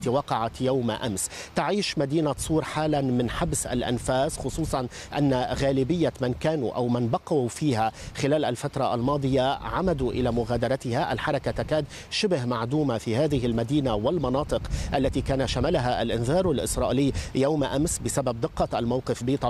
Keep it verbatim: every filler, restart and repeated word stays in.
وقعت يوم أمس. تعيش مدينة صور حالا من حبس الأنفاس، خصوصا أن غالبية من كانوا أو من بقوا فيها خلال الفترة الماضية عمدوا إلى مغادرتها. الحركة تكاد شبه معدومة في هذه المدينة والمناطق التي كان شملها الإنذار الإسرائيلي يوم أمس بسبب دقة الموقف بطبيعة